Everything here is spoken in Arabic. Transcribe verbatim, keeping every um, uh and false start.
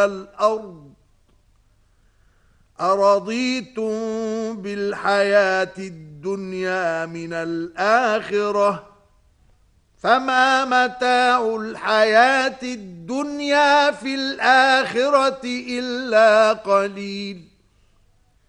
الأرض أرضيتم بالحياة الدنيا من الآخرة فما متاع الحياة الدنيا في الآخرة إلا قليل.